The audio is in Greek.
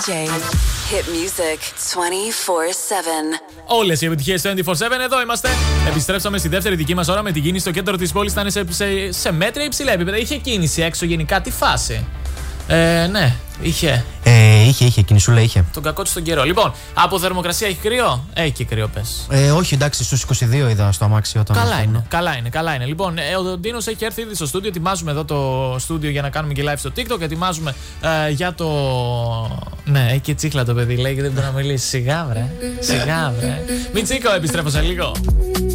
Hit music 24/7. Όλες οι επιτυχίες 24/7, εδώ είμαστε. Επιστρέψαμε στη δεύτερη δική μας ώρα με την κίνηση στο κέντρο της πόλης. Ήταν σε μέτρια υψηλά επίπεδα. Είχε κίνηση έξω γενικά, τι φάση. Ναι, είχε. Είχε κινησούλα, είχε. Τον κακό του τον καιρό. Λοιπόν, από θερμοκρασία έχει κρύο. Έχει και κρύο, πες. Όχι, εντάξει, στους 22 είδα στο αμάξι όταν. Καλά είναι. Λοιπόν, ο Ντίνος έχει έρθει ήδη στο στούντιο. Ετοιμάζουμε εδώ το στούντιο για να κάνουμε και live στο TikTok. Ετοιμάζουμε για το. Ναι, έχει και τσίχλα το παιδί, λέει και δεν μπορεί να μιλήσει. Σιγά βρε. Μιτσίκο, επιστρέφω σε λίγο.